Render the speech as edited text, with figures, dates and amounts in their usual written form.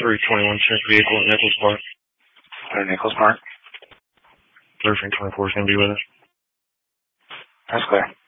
321 check vehicle at Nichols Park. Or Nichols Park. 324 is going to be with us. That's clear.